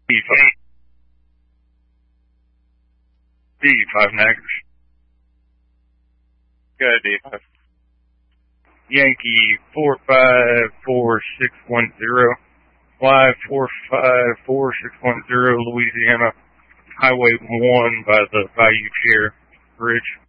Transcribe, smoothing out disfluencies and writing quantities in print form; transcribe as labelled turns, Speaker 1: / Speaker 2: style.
Speaker 1: D5. D5 Naggers.
Speaker 2: Go ahead, D5.
Speaker 1: Yankee 454610. Y454610, Louisiana, Highway 1 by the Bayou Chair Bridge.